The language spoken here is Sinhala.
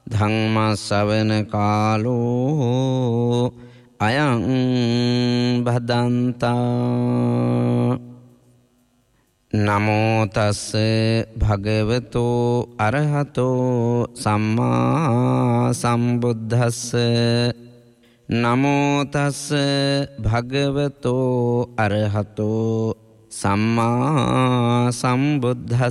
ධම්ම ශ්‍රවණ කාලෝ අයං භදන්තා. නමෝ තස්ස භගවතෝ අරහතෝ සම්මා සම්බුද්දස්ස. නමෝ තස්ස භගවතෝ අරහතෝ සම්මා සම්බුද්දස්ස.